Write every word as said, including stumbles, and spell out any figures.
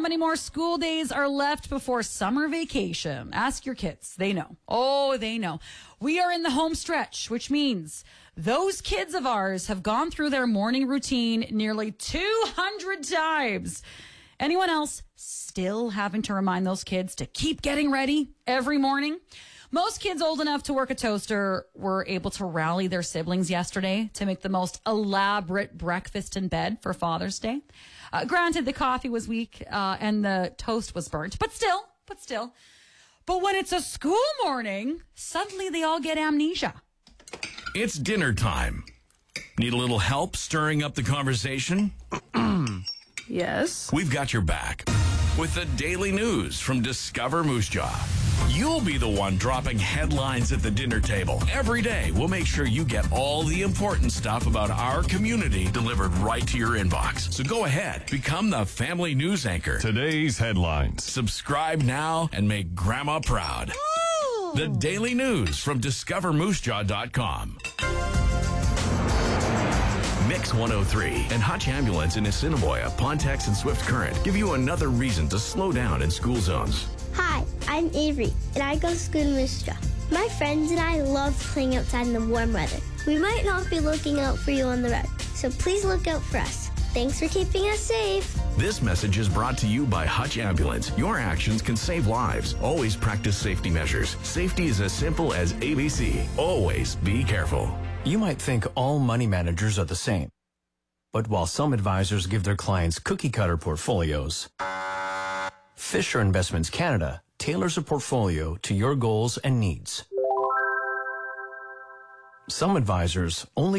many more school days are left before summer vacation? Ask your kids. They know. Oh, they know. We are in the home stretch, which means those kids of ours have gone through their morning routine nearly two hundred times. Anyone else still having to remind those kids to keep getting ready every morning? Most kids old enough to work a toaster were able to rally their siblings yesterday to make the most elaborate breakfast in bed for Father's Day. Uh, granted, the coffee was weak uh, and the toast was burnt, but still, but still. But when it's a school morning, suddenly they all get amnesia. It's dinner time. Need a little help stirring up the conversation? Yes. We've got your back with the daily news from Discover Moose Jaw. You'll be the one dropping headlines at the dinner table. Every day, we'll make sure you get all the important stuff about our community delivered right to your inbox. So go ahead, become the family news anchor. Today's headlines. Subscribe now and make Grandma proud. Ooh. The daily news from discover moose jaw dot com. Mix one oh three and Hutch Ambulance in Assiniboia, Pontex, and Swift Current give you another reason to slow down in school zones. Hi, I'm Avery, and I go to school in Moose Jaw. My friends and I love playing outside in the warm weather. We might not be looking out for you on the road, so please look out for us. Thanks for keeping us safe. This message is brought to you by Hutch Ambulance. Your actions can save lives. Always practice safety measures. Safety is as simple as A B C. Always be careful. You might think all money managers are the same. But while some advisors give their clients cookie-cutter portfolios, Fisher Investments Canada tailors a portfolio to your goals and needs. Some advisors only